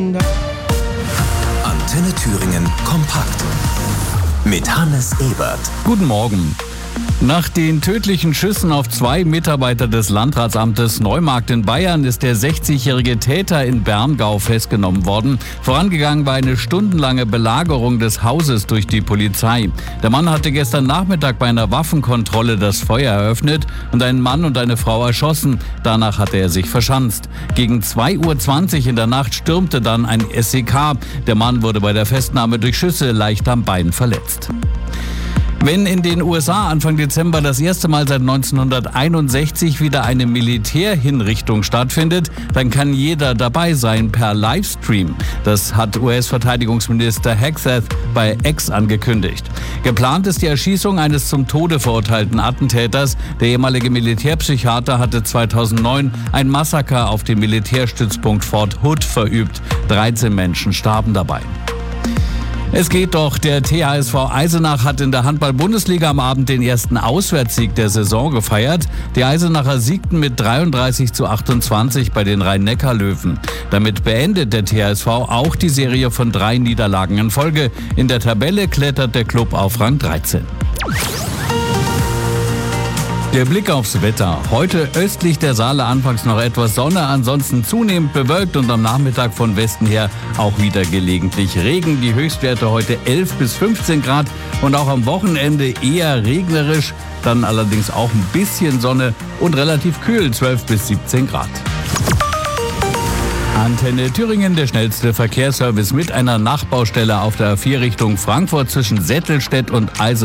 Antenne Thüringen kompakt mit Hannes Ebert. Guten Morgen. Nach den tödlichen Schüssen auf 2 Mitarbeiter des Landratsamtes Neumarkt in Bayern ist der 60-jährige Täter in Berngau festgenommen worden. Vorangegangen war eine stundenlange Belagerung des Hauses durch die Polizei. Der Mann hatte gestern Nachmittag bei einer Waffenkontrolle das Feuer eröffnet und einen Mann und eine Frau erschossen. Danach hatte er sich verschanzt. Gegen 2:20 Uhr in der Nacht stürmte dann ein SEK. Der Mann wurde bei der Festnahme durch Schüsse leicht am Bein verletzt. Wenn in den USA Anfang Dezember das erste Mal seit 1961 wieder eine Militärhinrichtung stattfindet, dann kann jeder dabei sein per Livestream. Das hat US-Verteidigungsminister Hegseth bei X angekündigt. Geplant ist die Erschießung eines zum Tode verurteilten Attentäters. Der ehemalige Militärpsychiater hatte 2009 ein Massaker auf dem Militärstützpunkt Fort Hood verübt. 13 Menschen starben dabei. Es geht doch, der THSV Eisenach hat in der Handball-Bundesliga am Abend den ersten Auswärtssieg der Saison gefeiert. Die Eisenacher siegten mit 33:28 bei den Rhein-Neckar-Löwen. Damit beendet der THSV auch die Serie von 3 Niederlagen in Folge. In der Tabelle klettert der Klub auf Rang 13. Der Blick aufs Wetter. Heute östlich der Saale anfangs noch etwas Sonne, ansonsten zunehmend bewölkt und am Nachmittag von Westen her auch wieder gelegentlich Regen. Die Höchstwerte heute 11 bis 15 Grad und auch am Wochenende eher regnerisch, dann allerdings auch ein bisschen Sonne und relativ kühl, 12 bis 17 Grad. Antenne Thüringen, der schnellste Verkehrsservice mit einer Nachbaustelle auf der A4 Richtung Frankfurt zwischen Settelstedt und Eisenach.